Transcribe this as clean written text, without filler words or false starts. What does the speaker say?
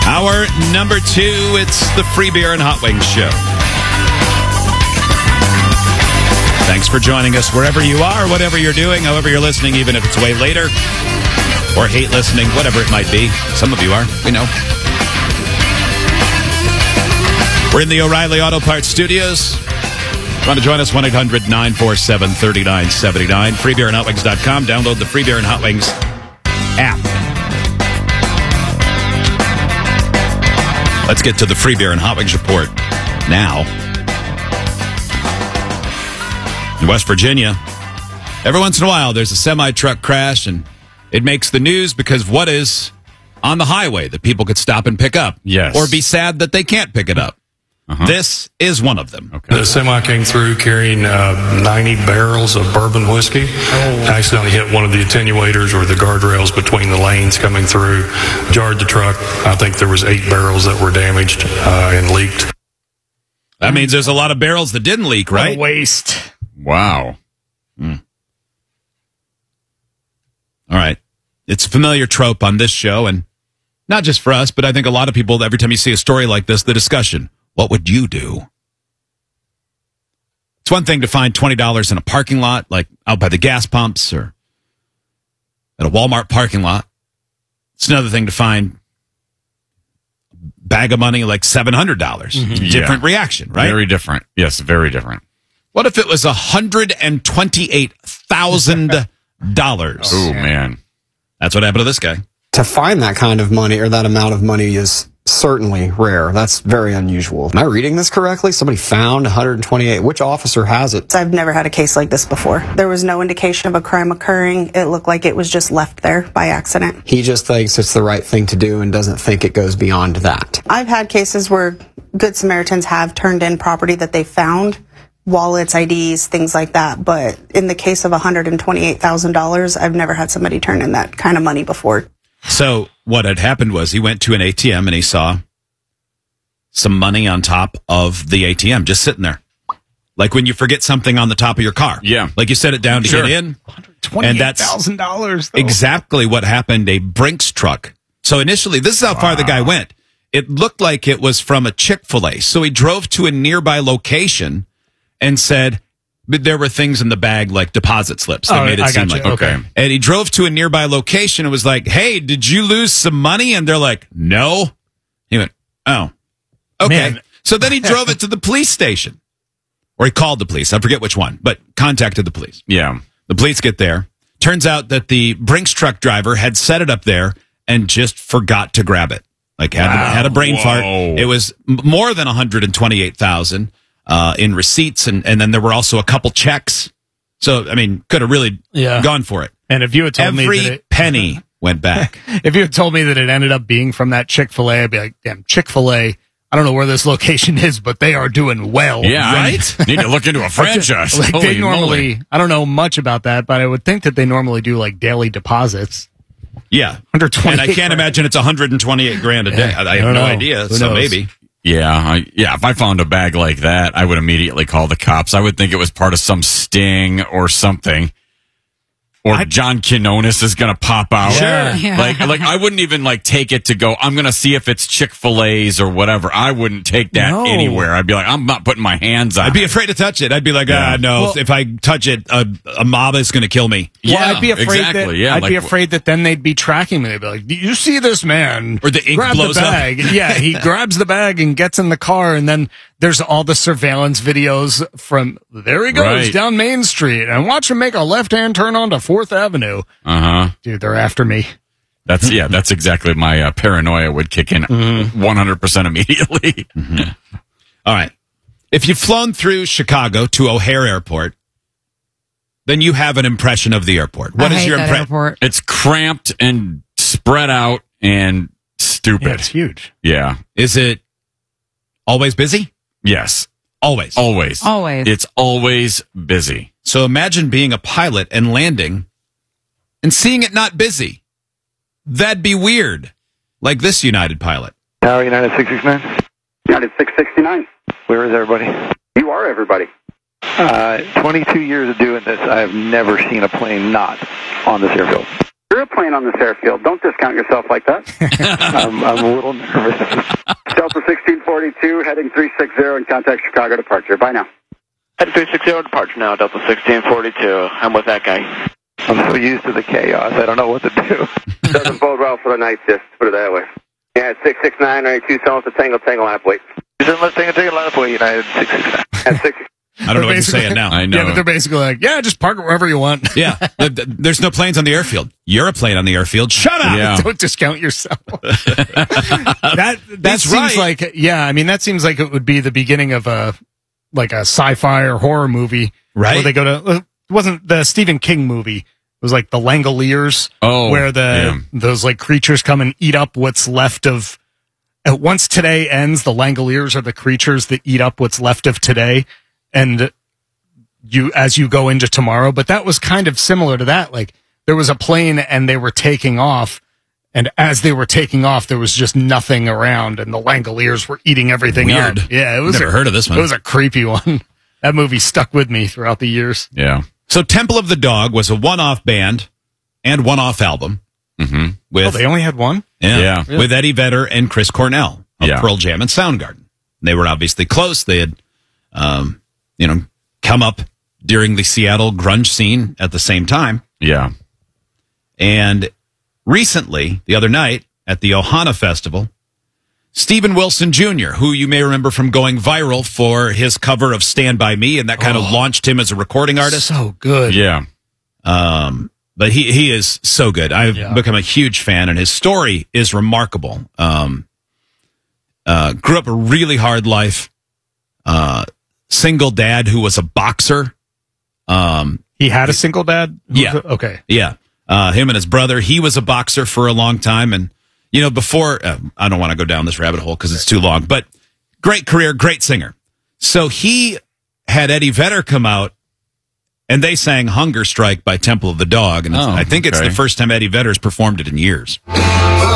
Hour number 2, it's the Free Beer and Hot Wings Show. Thanks for joining us wherever you are, whatever you're doing, however you're listening, even if it's way later or hate listening, whatever it might be. Some of you are, we know. We're in the O'Reilly Auto Parts Studios. Want to join us? 1-800-947-3979. FreeBeerandHotWings.com. Download the Free Beer and Hot Wings app. Let's get to the Free Beer and Hot Wings report now. In West Virginia, every once in a while, there's a semi-truck crash, and it makes the news because of what is on the highway that people could stop and pick up. Yes. Or be sad that they can't pick it up. This is one of them. Okay. The semi came through carrying 90 barrels of bourbon whiskey. Accidentally hit one of the attenuators or the guardrails between the lanes coming through. Jarred the truck. I think there was 8 barrels that were damaged and leaked. That means there's a lot of barrels that didn't leak, right? What a waste. Wow. All right. It's a familiar trope on this show, and not just for us, but I think a lot of people, every time you see a story like this, the discussion, what would you do? It's one thing to find $20 in a parking lot, like out by the gas pumps or at a Walmart parking lot. It's another thing to find a bag of money like $700. Different reaction, right? Very different. Yes, very different. What if it was $128,000? Oh, man. That's what happened to this guy. To find that kind of money or that amount of money is certainly rare. That's very unusual. Am I reading this correctly? Somebody found 128. Which officer has it? I've never had a case like this before. There was no indication of a crime occurring. It looked like it was just left there by accident. He just thinks it's the right thing to do and doesn't think it goes beyond that. I've had cases where Good Samaritans have turned in property that they found, wallets, IDs, things like that. But in the case of $128,000, I've never had somebody turn in that kind of money before. So what had happened was he went to an ATM and he saw some money on top of the ATM just sitting there. Like when you forget something on the top of your car. Yeah. Like you set it down to get in. And that's $28,000. Exactly what happened. A Brinks truck. So initially, this is how far the guy went. It looked like it was from a Chick-fil-A. So he drove to a nearby location and said, but there were things in the bag like deposit slips that made it seem like okay. And he drove to a nearby location and was like, "Hey, did you lose some money?" And they're like, "No." He went, "Oh, okay." Man. So then he drove it to the police station, or he called the police. I forget which one, but contacted the police. Yeah. The police get there. Turns out that the Brinks truck driver had set it up there and just forgot to grab it. Like had a brain fart. It was more than $128,000. In receipts, and then there were also a couple checks. So, I mean, could have really gone for it. And if you had told me that every penny went back. If you had told me that it ended up being from that Chick-fil-A, I'd be like, damn, Chick-fil-A, I don't know where this location is, but they are doing well. Yeah, right? I need to look into a franchise. Like they Holy normally, moly. I don't know much about that, but I would think that they normally do like daily deposits. Yeah. 128 And I can't imagine it's 128 grand a day. I have no idea, Who so knows? maybe. Yeah, if I found a bag like that, I would immediately call the cops. I would think it was part of some sting or something. Or John Quinones is going to pop out. Sure. Yeah. Like I wouldn't even take it to go, I'm going to see if it's Chick-fil-A's or whatever. I wouldn't take that anywhere. I'd be like, I'm not putting my hands on it. I'd be afraid to touch it. I'd be like, no, Well, if I touch it, a mob is going to kill me. Well, Yeah, I'd be afraid exactly. that Yeah, I'd be afraid that then they'd be tracking me. They'd be like, "Do you see this man?" Or the ink grab blows the up. bag. Yeah, he grabs the bag and gets in the car, and then there's all the surveillance videos from there he goes Right. down Main Street, and watch him make a left-hand turn onto 4th Avenue. Dude, they're after me. That's exactly my paranoia would kick in 100% immediately. All right. If you've flown through Chicago to O'Hare Airport, then you have an impression of the airport. What I is hate your that impression? airport. It's cramped and spread out and stupid. Yeah, it's huge. Yeah. Is it always busy? Yes. Always. Always. Always. It's always busy. So imagine being a pilot and landing and seeing it not busy. That'd be weird. Like this United pilot. Tower United 669. United 669. Where is everybody? You are everybody. 22 years of doing this, I have never seen a plane not on this airfield. You're a plane on this airfield. Don't discount yourself like that. I'm a little nervous. Delta 1642, heading 360 and contact Chicago departure. Bye now. Heading 360 departure now, Delta 1642. I'm with that guy. I'm so used to the chaos, I don't know what to do. Doesn't bode well for the night shift, put it that way. Yeah, it's 669, 92 South, Tango, lap wait. Let's take a lap away, United 669. At 6. I don't know what you're saying now. I know. Yeah, but they're basically like, yeah, just park it wherever you want. Yeah. There's no planes on the airfield. You're a plane on the airfield. Shut up. Yeah. Don't discount yourself. that That's seems right. like, yeah, I mean, that seems like it would be the beginning of a sci-fi or horror movie. Right. Where they go to, it wasn't the Stephen King movie. It was like the Langoliers. Oh, where those like creatures come and eat up what's left of, once today ends, the Langoliers are the creatures that eat up what's left of today. And as you go into tomorrow, but that was kind of similar to that. Like there was a plane and they were taking off, and as they were taking off, there was just nothing around, and the Langoliers were eating everything Weird. up. Yeah, it was Never heard of this one. It was a creepy one. That movie stuck with me throughout the years. Yeah. So Temple of the Dog was a one-off band and one-off album. Mm-hmm. With, They only had one? Yeah. With Eddie Vedder and Chris Cornell of Yeah. Pearl Jam and Soundgarden. They were obviously close. They had, come up during the Seattle grunge scene at the same time. Yeah. And recently, the other night at the Ohana Festival, Stephen Wilson Jr., who you may remember from going viral for his cover of Stand By Me, and that kind of launched him as a recording artist. So good. Yeah. But he is so good. I've become a huge fan, and his story is remarkable. Grew up a really hard life. Single dad who was a boxer. He had a single dad? Yeah. Okay. Yeah. Him and his brother. He was a boxer for a long time. And, before, I don't want to go down this rabbit hole because it's too long, but great career, great singer. So he had Eddie Vedder come out, and they sang Hunger Strike by Temple of the Dog. And I think it's the first time Eddie Vedder's performed it in years.